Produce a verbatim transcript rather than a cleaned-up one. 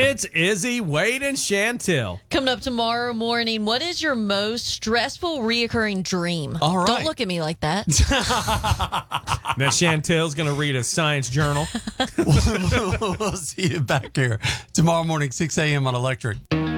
It's Izzy, Wade, and Chantil. Coming up tomorrow morning, what is your most stressful reoccurring dream? All right. Don't look at me like that. Now Chantil's going to read a science journal. We'll see you back here tomorrow morning, six a.m. on Electric.